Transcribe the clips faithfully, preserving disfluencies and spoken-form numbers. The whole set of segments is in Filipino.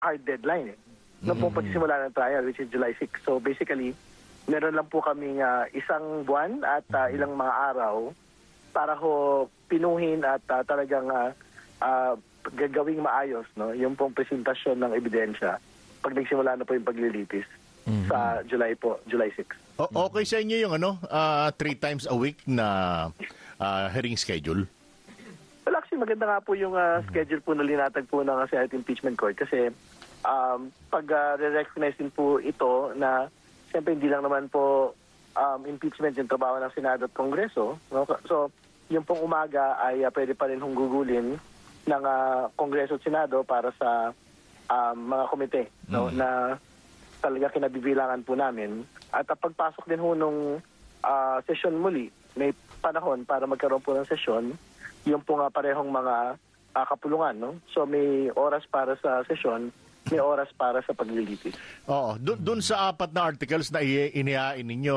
hard deadline eh. Nung po pagsisimula ng trial, which is July sixth. So basically, meron lang po kaming uh, isang buwan at uh, ilang mga araw para ho pinuhin at uh, talagang uh, uh, gagawing maayos, no, yung pong presentasyon ng ebidensya pag nagsimula na po yung paglilitis mm-hmm. sa July po, July sixth. O- okay sa inyo yung ano, uh, three times a week na uh, hearing schedule? Well, actually, maganda nga po yung uh, schedule po na linatag po ng Senate Impeachment Court kasi um, pag uh, re-recognize din po ito na siyempre hindi lang naman po um, impeachment yung trabaho ng Senado at Kongreso. No? So, yung pong umaga ay uh, pwede pa rin hunggugulin ng uh, Kongreso at Senado para sa um, mga komite no? mm. na talaga kinabibilangan po namin. At uh, pagpasok din ho nung uh, session muli, may panahon para magkaroon po ng session, yung po nga parehong mga uh, kapulungan. No? So, may oras para sa session, may oras para sa paglilitis. Oo. Doon sa apat na articles na inihain ninyo,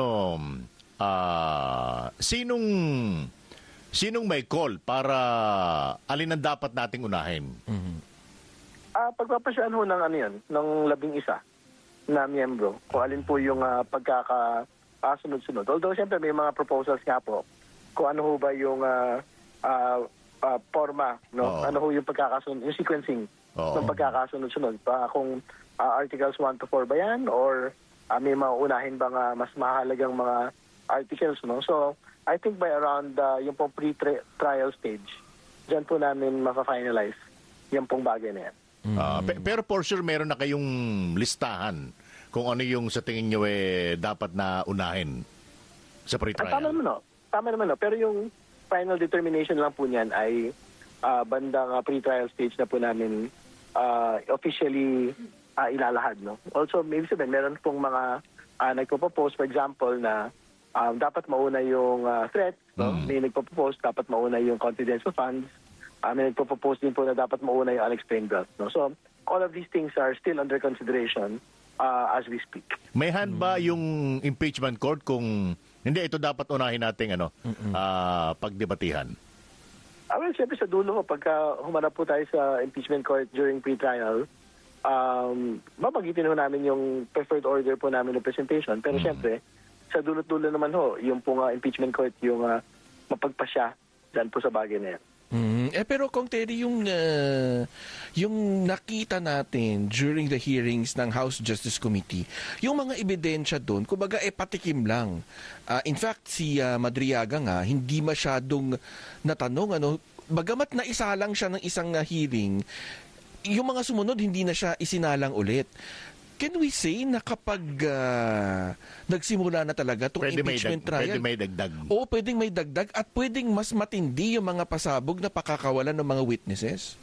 uh, sinong sinong may call para alin ang dapat nating unahin? Mm-hmm. Uh, pagpapasyaan ho ng ano yun, ng labing isa na miyembro, kung alin po yung uh, pagkakasunod-sunod. Although, siyempre, may mga proposals nga po kung ano ho ba yung uh, uh, uh, forma, no? Oh. Ano ho yung pagkakasunod, yung sequencing oh. ng pagkakasunod-sunod. Pa, kung uh, articles one to four ba yan or uh, may mauunahin bang uh, mas mahalagang mga articles, no? So, I think by around uh, yung pong pre-trial stage, dyan po namin mafa-finalize yung pong bagay na yan. Mm-hmm. Uh, pe- pero for sure, meron na kayong listahan kung ano yung sa tingin nyo eh, dapat na unahin sa pre-trial. Ah, tama naman, no? Tama naman, no? Pero yung final determination lang po niyan ay uh, bandang uh, pre-trial stage na po namin uh, officially uh, ilalahad, no? Also, maybe sabihin, meron pong mga uh, nagpo-propose, for example, na um, dapat mauna yung uh, threat, no? Mm. May nagpo-propose, dapat mauna yung confidential funds. Uh, may nagpo-propose din po na dapat mauna yung unexplained wealth, no? So, all of these things are still under consideration uh, as we speak. May hand ba yung impeachment court kung hindi ito dapat unahin nating ano, uh, pagdebatihan? Ah, well, siyempre sa dulo, pagka humarap po tayo sa impeachment court during pre-trial, um, mapagitin ho namin yung preferred order po namin ng presentation. Pero mm. siyempre, sa dulo-dulo naman ho, yung po nga impeachment court, yung uh, mapagpasya dyan po sa bagay na yan. Mm, eh pero Kong Terry, yung uh, yung nakita natin during the hearings ng House Justice Committee, yung mga ebidensya doon, kumbaga eh patikim lang. Uh, in fact, si uh, Madriaga nga hindi masyadong natanong, ano, bagamat naisalang siya ng isang uh, hearing, yung mga sumunod hindi na siya isinalang ulit. Can we say na kapag uh, nagsimula na talaga itong impeachment dag- trial, pwede may dagdag. Oo, pwedeng may dagdag at pwedeng mas matindi yung mga pasabog na pakakawalan ng mga witnesses?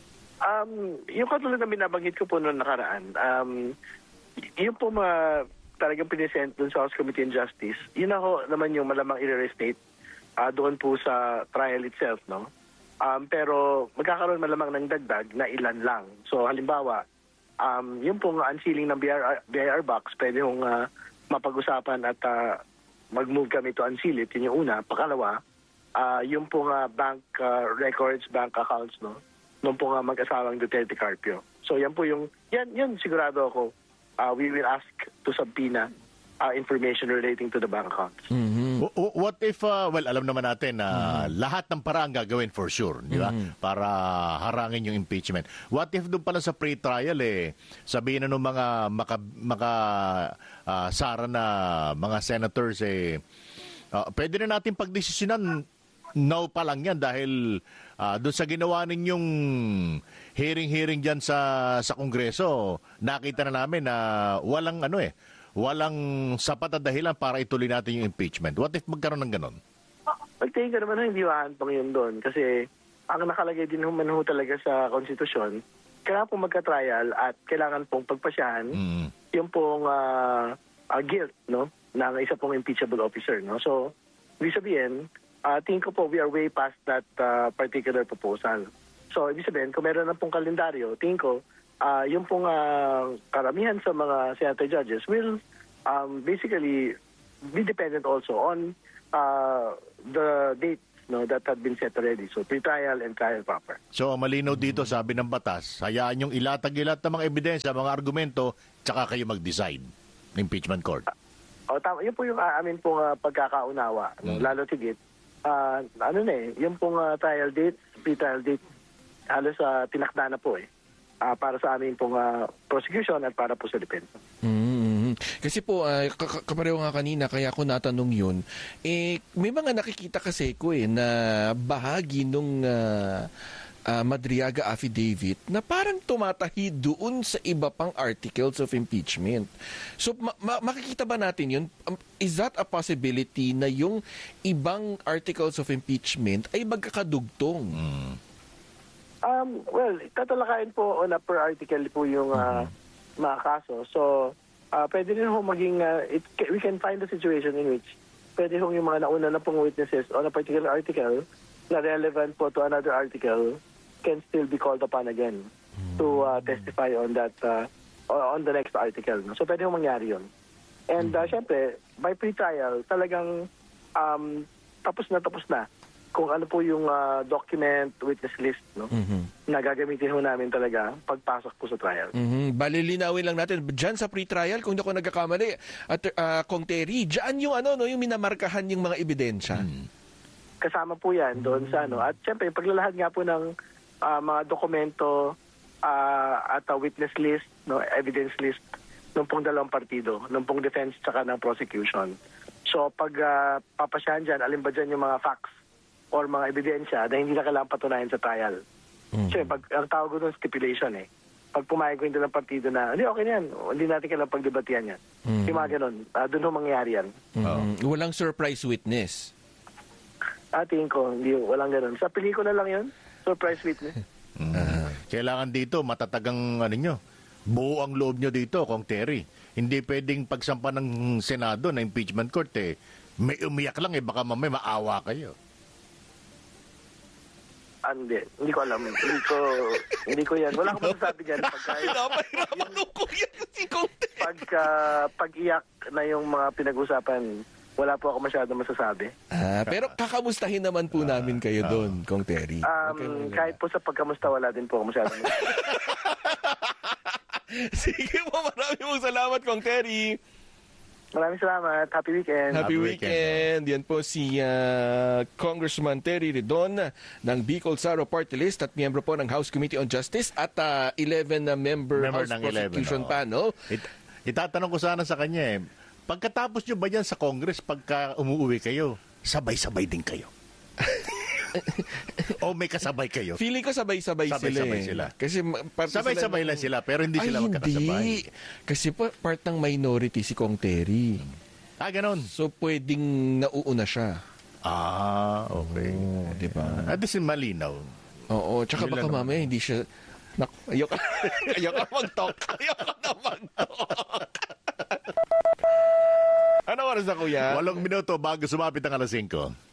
Um, yung katulad na binabanggit ko po noong nakaraan, um, yung po mga talagang pinisent dun sa House Committee on Justice, yun ako naman yung malamang i-restate uh, doon po sa trial itself, no? Um, pero magkakaroon malamang ng dagdag na ilan lang. So halimbawa, Um, yung pong unsealing ng B I R, B I R box, pwede hong uh, mapag-usapan at uh, mag-move kami to unseal it. Yun yung una. Pakalawa, uh, yung pong uh, bank uh, records, bank accounts, no? Nung pong uh, mag-asawang Duterte Carpio. So yan po yung, yan, yan sigurado ako, uh, we will ask to subpoena uh, information relating to the bank accounts. Mm-hmm. W- what if, uh, well, alam naman natin na mm-hmm. lahat ng paraan gagawin for sure, di ba? Mm-hmm. Para harangin yung impeachment. What if doon pala sa pre-trial, eh, sabihin na nung mga maka, maka uh, sara na mga senators, eh, uh, pwede na natin pagdesisyonan now pa lang yan dahil uh, doon sa ginawa ninyong hearing-hearing dyan sa, sa Kongreso, nakita na namin na walang ano eh, walang sapat na dahilan para ituloy natin yung impeachment. What if magkaroon ng ganon? Pagtingin ka naman na hindi mahantong yun doon. Kasi ang nakalagay din naman ho talaga sa konstitusyon, kailangan pong magka-trial at kailangan pong pagpasyahan mm. yung pong uh, uh, guilt, no, ng isa pong impeachable officer. No? So, ibig sabihin, uh, tingin ko po we are way past that uh, particular proposal. So, ibig sabihin, kung meron na pong kalendaryo, tingin ko, Uh, yung pong uh, karamihan sa mga senator judges will um, basically be dependent also on uh, the dates no, that had been set already. So pre-trial and trial proper. So, malinaw dito, sabi ng batas, hayaan yung ilatag-ilat ng mga ebidensya, mga argumento, tsaka kayo mag-decide ng impeachment court. O, tama. Yun po yung uh, amin pong uh, pagkakaunawa. No? Mm. Lalo tigit, uh, ano na eh, yung pong uh, trial date, pre-trial date, halos uh, tinakda na po eh. Uh, para sa amin pong uh, prosecution at para po sa depensa. Mm-hmm. Kasi po, uh, kapareho nga kanina, kaya ako natanong yun, eh, may mga nakikita kasi ko eh, na bahagi nung uh, uh, Madriaga affidavit na parang tumatahi doon sa iba pang articles of impeachment. So, ma- ma- makikita ba natin yun? Um, is that a possibility na yung ibang articles of impeachment ay magkakadugtong? Mm. Um, well, tatalakayin po on a per article po yung uh, mm-hmm. mga kaso. So, uh, pwede rin ho maging, uh, it, we can find a situation in which pwede ho yung mga nauna na pong witnesses on a particular article na relevant po to another article can still be called upon again mm-hmm. to uh, testify on that, uh, on the next article. No? So, pwede ho mangyari yun. And, uh, syempre, by pre-trial, talagang um, tapos na tapos na kung ano po yung uh, document, witness list, no? Mm-hmm. Na gagamitin ho namin talaga pagpasok po sa trial. Mm-hmm. Balilinawin lang natin, dyan sa pre-trial, kung hindi ako nagkakamali, at uh, Kong Terry, dyan yung ano, no, yung minamarkahan yung mga ebidensya. Mm-hmm. Kasama po yan doon mm-hmm. sa ano. At syempre, paglalahad nga po ng uh, mga dokumento uh, at uh, witness list, no, evidence list, nung pong dalawang partido, nung pong defense tsaka ng prosecution. So pag uh, papasyahan dyan, alin ba dyan yung mga facts or mga ebidensya na hindi na kailangan patunayan sa trial. Mm-hmm. Kasi pag, ang tawag ko doon stipulation eh. Pag pumayag ko yung dalang partido na, hindi, okay na yan. Hindi natin kailangan pagdebatihan yan. Mm-hmm. Yung mga ganun. Uh, doon ho mangyayari yan. Mm-hmm. Oh. Walang surprise witness. Ah, tingin ko, hindi, walang ganun. Sa pelikula lang yun, surprise witness. Mm-hmm. Uh-huh. Kailangan dito, matatagang ano nyo, buo ang loob nyo dito, Kong Terry. Hindi pwedeng pagsampa ng Senado na impeachment court eh. May umiyak lang eh, baka mamay maawa kayo. Hindi. Hindi ko alam. Hindi ko, hindi ko yan. Wala akong masasabi dyan. Pinapahirapan ko yan si Conte. Pagka, pag-iyak na yung mga pinag-usapan, wala po ako masyado masasabi. Ah, pero kakamustahin naman po uh, namin kayo uh, doon, Kong Terry. Um, okay, kahit po sa pagkamusta, wala din po ako masyado masasabi. Sige po, marami mong salamat, Kong Terry. Maraming salamat. Happy weekend. Happy, Happy weekend. weekend. Yan po si uh, Congressman Terry Redon ng Bicol Saro Party List at miyembro po ng House Committee on Justice at uh, eleven na member, member House Prosecution eleven, Panel. It, itatanong ko sana sa kanya eh, pagkatapos nyo ba yan sa Congress, pagka umuwi kayo, sabay-sabay din kayo? O may kasabay kayo? Feeling ko sabay-sabay, sabay-sabay sila, sila. Eh. Kasi sabay-sabay lang sila, pero hindi Ay, sila magkakasabay. Hindi. Kasi part ng minority si Kong Terry. Ah, ganon. So pwedeng nauuna siya. Ah, okay. Oh, diba? At least malinaw. Oo, tsaka baka mamaya hindi siya... Nak ayoko, ayoko mag-talk. Ayoko na mag-talk. Ano oras na, kuya? Walong minuto bago sumapit ang alas singko.